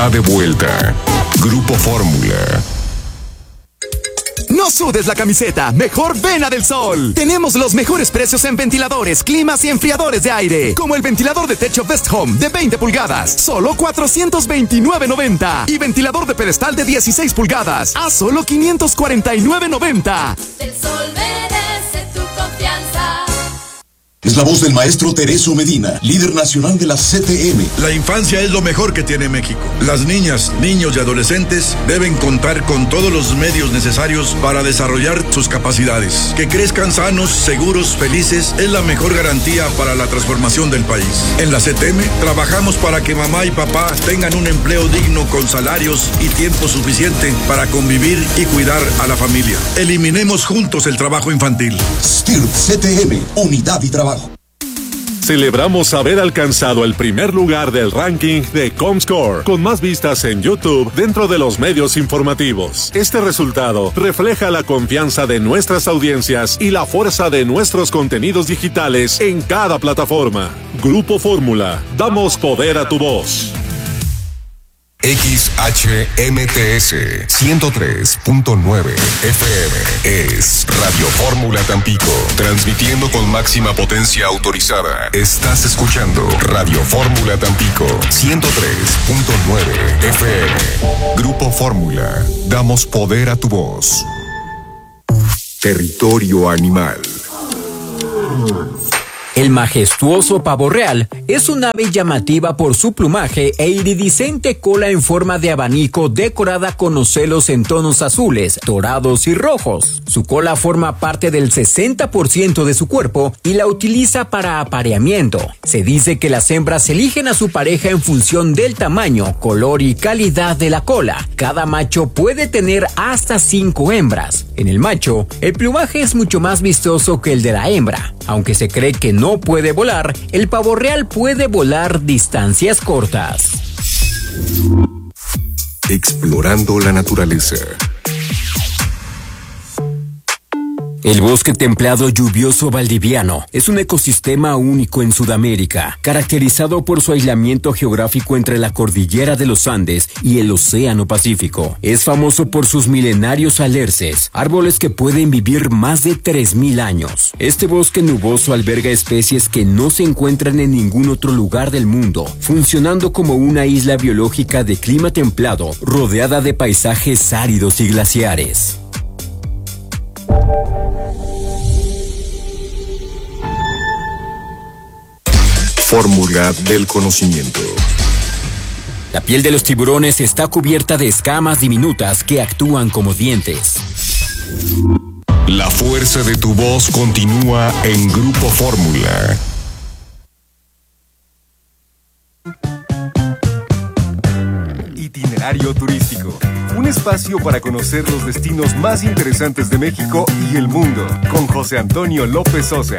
De vuelta, Grupo Fórmula. No sudes la camiseta, mejor ven a Del Sol. Tenemos los mejores precios en ventiladores, climas y enfriadores de aire. Como el ventilador de techo Best Home de 20 pulgadas, solo $429.90. Y ventilador de pedestal de 16 pulgadas, a solo $549.90. Del Sol merece tu confianza. Es la voz del maestro Tereso Medina, líder nacional de la CTM. La infancia es lo mejor que tiene México. Las niñas, niños y adolescentes deben contar con todos los medios necesarios para desarrollar sus capacidades. Que crezcan sanos, seguros, felices es la mejor garantía para la transformación del país. En la CTM trabajamos para que mamá y papá tengan un empleo digno con salarios y tiempo suficiente para convivir y cuidar a la familia. Eliminemos juntos el trabajo infantil. STIRT CTM, unidad y trabajo. Celebramos haber alcanzado el primer lugar del ranking de Comscore, con más vistas en YouTube dentro de los medios informativos. Este resultado refleja la confianza de nuestras audiencias y la fuerza de nuestros contenidos digitales en cada plataforma. Grupo Fórmula, damos poder a tu voz. XHMTS 103.9 FM es Radio Fórmula Tampico, transmitiendo con máxima potencia autorizada. Estás escuchando Radio Fórmula Tampico 103.9 FM. Grupo Fórmula, damos poder a tu voz. Territorio animal. El majestuoso pavo real es un ave llamativa por su plumaje e iridiscente cola en forma de abanico decorada con ocelos en tonos azules, dorados y rojos. Su cola forma parte del 60% de su cuerpo y la utiliza para apareamiento. Se dice que las hembras eligen a su pareja en función del tamaño, color y calidad de la cola. Cada macho puede tener hasta 5 hembras. En el macho, el plumaje es mucho más vistoso que el de la hembra. Aunque se cree que no puede volar, el pavo real puede volar distancias cortas. Explorando la naturaleza. El bosque templado lluvioso valdiviano es un ecosistema único en Sudamérica, caracterizado por su aislamiento geográfico entre la cordillera de los Andes y el Océano Pacífico. Es famoso por sus milenarios alerces, árboles que pueden vivir más de 3.000 años. Este bosque nuboso alberga especies que no se encuentran en ningún otro lugar del mundo, funcionando como una isla biológica de clima templado, rodeada de paisajes áridos y glaciares. Fórmula del conocimiento. La piel de los tiburones está cubierta de escamas diminutas que actúan como dientes. La fuerza de tu voz continúa en Grupo Fórmula. Itinerario turístico. Un espacio para conocer los destinos más interesantes de México y el mundo, con José Antonio López Sosa.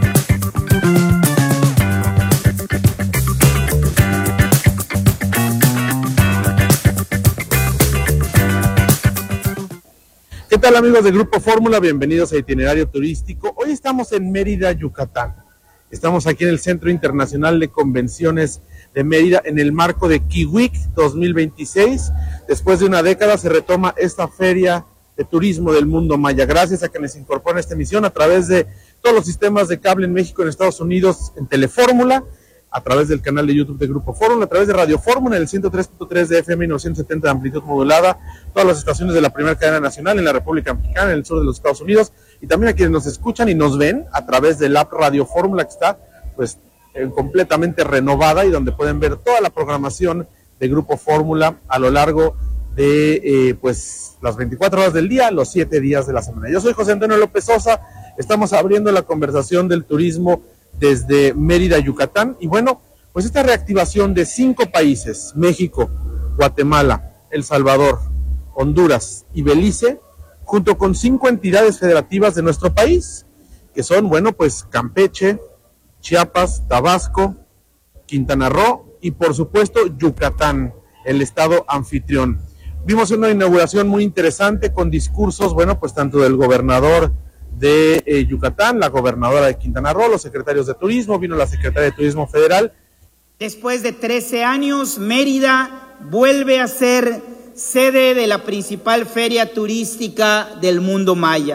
¿Qué tal, amigos de Grupo Fórmula? Bienvenidos a Itinerario Turístico. Hoy estamos en Mérida, Yucatán. Estamos aquí en el Centro Internacional de Convenciones de Mérida en el marco de Kiwik 2026. Después de una década se retoma esta feria de turismo del mundo maya. Gracias a quienes incorporan esta emisión a través de todos los sistemas de cable en México, en Estados Unidos, en Telefórmula, a través del canal de YouTube de Grupo Fórmula, a través de Radio Fórmula en el 103.3 de FM y 970 de amplitud modulada, todas las estaciones de la primera cadena nacional en la República Mexicana, en el sur de los Estados Unidos, y también a quienes nos escuchan y nos ven a través del app Radio Fórmula, que está pues completamente renovada y donde pueden ver toda la programación de Grupo Fórmula a lo largo de pues las 24 horas del día, los 7 días de la semana. Yo soy José Antonio López Sosa, estamos abriendo la conversación del turismo desde Mérida, Yucatán, y bueno, pues esta reactivación de 5 países, México, Guatemala, El Salvador, Honduras y Belice, junto con 5 entidades federativas de nuestro país, que son, bueno, pues Campeche, Chiapas, Tabasco, Quintana Roo y por supuesto Yucatán, el estado anfitrión. Vimos una inauguración muy interesante con discursos, bueno, pues tanto del gobernador de Yucatán, la gobernadora de Quintana Roo, los secretarios de turismo, vino la secretaria de Turismo Federal, Después de 13 años, Mérida vuelve a ser sede de la principal feria turística del mundo maya.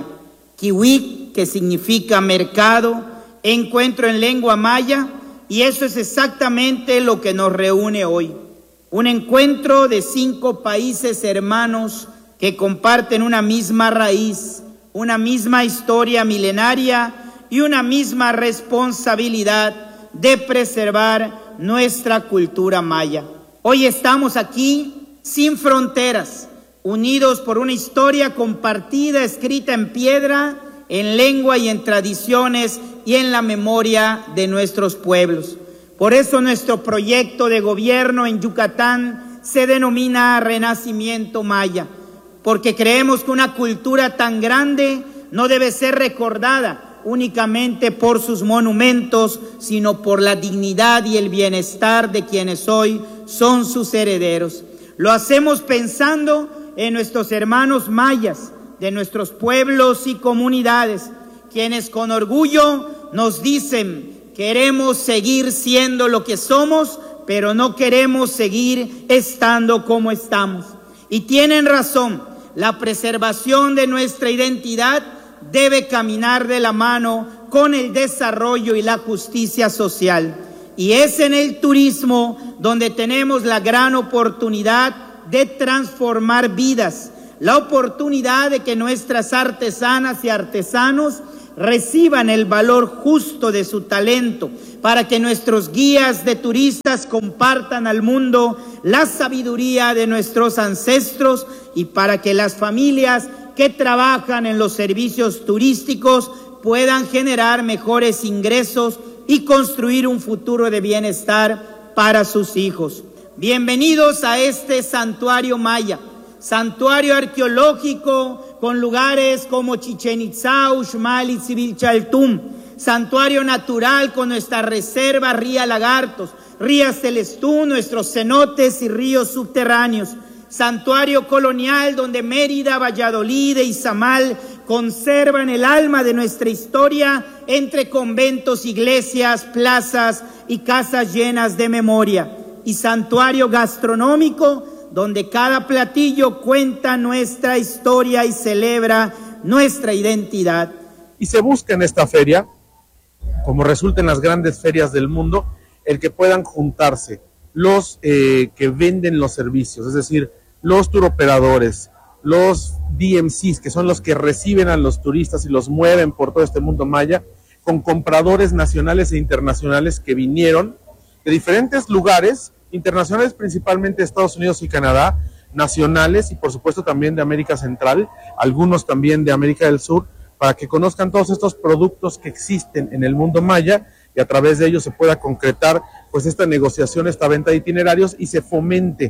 Kiwik, que significa mercado, encuentro en lengua maya, y eso es exactamente lo que nos reúne hoy. Un encuentro de 5 países hermanos que comparten una misma raíz, una misma historia milenaria y una misma responsabilidad de preservar nuestra cultura maya. Hoy estamos aquí sin fronteras, unidos por una historia compartida, escrita en piedra, en lengua y en tradiciones y en la memoria de nuestros pueblos. Por eso nuestro proyecto de gobierno en Yucatán se denomina Renacimiento Maya, porque creemos que una cultura tan grande no debe ser recordada únicamente por sus monumentos, sino por la dignidad y el bienestar de quienes hoy son sus herederos. Lo hacemos pensando en nuestros hermanos mayas, de nuestros pueblos y comunidades, quienes con orgullo nos dicen: queremos seguir siendo lo que somos, pero no queremos seguir estando como estamos. Y tienen razón, la preservación de nuestra identidad debe caminar de la mano con el desarrollo y la justicia social. Y es en el turismo donde tenemos la gran oportunidad de transformar vidas, la oportunidad de que nuestras artesanas y artesanos reciban el valor justo de su talento, para que nuestros guías de turistas compartan al mundo la sabiduría de nuestros ancestros y para que las familias que trabajan en los servicios turísticos puedan generar mejores ingresos y construir un futuro de bienestar para sus hijos. Bienvenidos a este santuario maya, santuario arqueológico con lugares como Chichén Itzá, Uxmal y Xivilchaltum, santuario natural con nuestra reserva Ría Lagartos, Ría Celestún, nuestros cenotes y ríos subterráneos, santuario colonial donde Mérida, Valladolid e Izamal conservan el alma de nuestra historia entre conventos, iglesias, plazas y casas llenas de memoria, y santuario gastronómico donde cada platillo cuenta nuestra historia y celebra nuestra identidad. Y se busca en esta feria, como resulta en las grandes ferias del mundo, el que puedan juntarse los que venden los servicios, es decir, los turoperadores, los DMCs, que son los que reciben a los turistas y los mueven por todo este mundo maya, con compradores nacionales e internacionales que vinieron de diferentes lugares, internacionales principalmente de Estados Unidos y Canadá, nacionales y por supuesto también de América Central, algunos también de América del Sur, para que conozcan todos estos productos que existen en el mundo maya y a través de ellos se pueda concretar pues esta negociación, esta venta de itinerarios y se fomente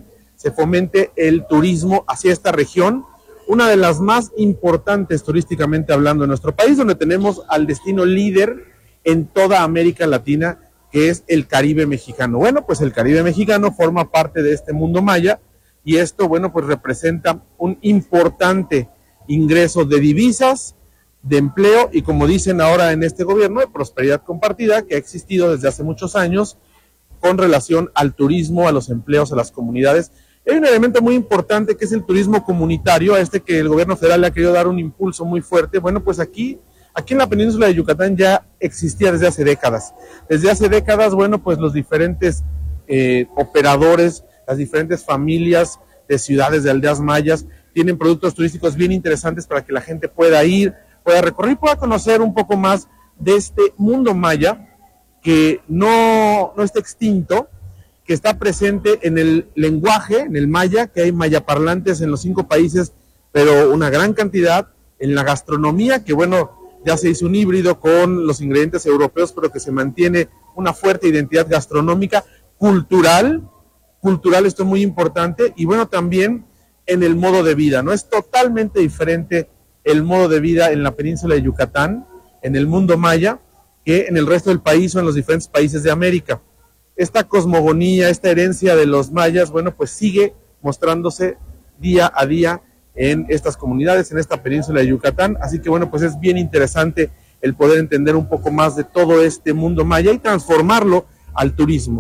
el turismo hacia esta región, una de las más importantes turísticamente hablando en nuestro país, donde tenemos al destino líder en toda América Latina, que es el Caribe mexicano. Bueno, pues el Caribe mexicano forma parte de este mundo maya y esto, bueno, pues representa un importante ingreso de divisas, de empleo y, como dicen ahora en este gobierno, de prosperidad compartida que ha existido desde hace muchos años con relación al turismo, a los empleos, a las comunidades. Hay un elemento muy importante que es el turismo comunitario, a este que el gobierno federal le ha querido dar un impulso muy fuerte. Bueno, pues aquí en la península de Yucatán ya existía desde hace décadas. Desde hace décadas, bueno, pues los diferentes operadores, las diferentes familias de ciudades, de aldeas mayas, tienen productos turísticos bien interesantes para que la gente pueda ir, pueda recorrer y pueda conocer un poco más de este mundo maya que no está extinto, que está presente en el lenguaje, en el maya, que hay mayaparlantes en los 5 países, pero una gran cantidad, en la gastronomía, que bueno, ya se hizo un híbrido con los ingredientes europeos, pero que se mantiene una fuerte identidad gastronómica, cultural, esto es muy importante, y bueno, también en el modo de vida, ¿no? Es totalmente diferente el modo de vida en la península de Yucatán, en el mundo maya, que en el resto del país o en los diferentes países de América. Esta cosmogonía, esta herencia de los mayas, bueno, pues sigue mostrándose día a día en estas comunidades, en esta península de Yucatán, así que bueno, pues es bien interesante el poder entender un poco más de todo este mundo maya y transformarlo al turismo,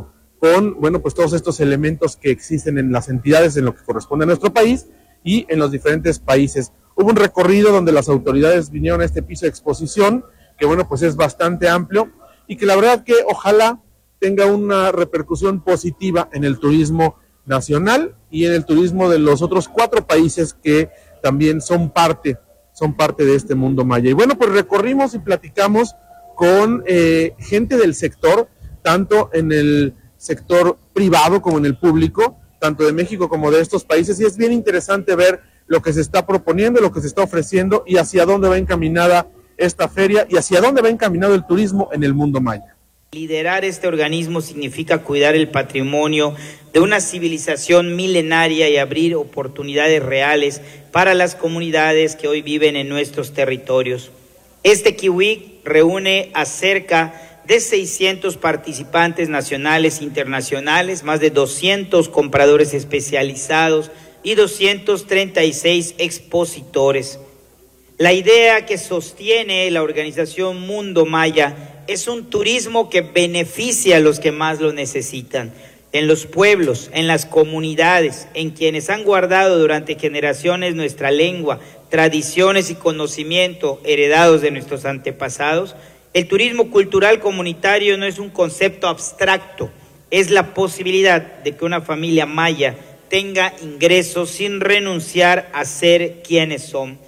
con, bueno, pues todos estos elementos que existen en las entidades en lo que corresponde a nuestro país y en los diferentes países. Hubo un recorrido donde las autoridades vinieron a este piso de exposición, que bueno, pues es bastante amplio y que la verdad que ojalá tenga una repercusión positiva en el turismo nacional y en el turismo de los otros 4 países que también son parte de este mundo maya. Y bueno, pues recorrimos y platicamos con gente del sector, tanto en el sector privado como en el público, tanto de México como de estos países, y es bien interesante ver lo que se está proponiendo, lo que se está ofreciendo y hacia dónde va encaminada esta feria y hacia dónde va encaminado el turismo en el mundo maya. Liderar este organismo significa cuidar el patrimonio de una civilización milenaria y abrir oportunidades reales para las comunidades que hoy viven en nuestros territorios. Este Kiwik reúne a cerca de 600 participantes nacionales e internacionales, más de 200 compradores especializados y 236 expositores. La idea que sostiene la organización Mundo Maya es un turismo que beneficia a los que más lo necesitan, en los pueblos, en las comunidades, en quienes han guardado durante generaciones nuestra lengua, tradiciones y conocimiento heredados de nuestros antepasados. El turismo cultural comunitario no es un concepto abstracto, es la posibilidad de que una familia maya tenga ingresos sin renunciar a ser quienes son.